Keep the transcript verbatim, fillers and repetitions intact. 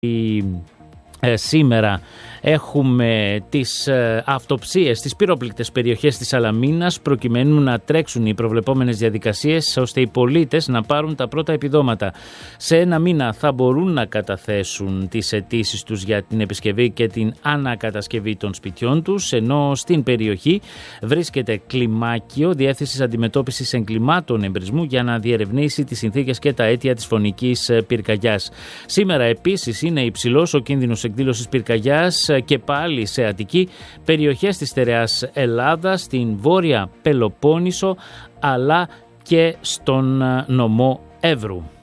Ε, σήμερα έχουμε τις ε, αυτοψίες στις πυρόπληκτες περιοχές της Σαλαμίνας προκειμένου να τρέξουν οι προβλεπόμενες διαδικασίες ώστε οι πολίτες να πάρουν τα πρώτα επιδόματα. Σε ένα μήνα θα μπορούν να καταθέσουν τις αιτήσεις τους για την επισκευή και την ανακατασκευή των σπιτιών τους, ενώ στην περιοχή βρίσκεται κλιμάκιο Διεύθυνσης Αντιμετώπισης Εγκλημάτων Εμπρισμού για να διερευνήσει τις συνθήκες και τα αίτια της φωνικής πυρκαγιάς. Σήμερα επίσης είναι υψηλός ο κίνδυνος εκδήλωσης πυρκαγιάς και πάλι σε Αττική, περιοχές της στερεάς Ελλάδας, στην Βόρεια Πελοπόννησο αλλά και στον νομό Εύρου.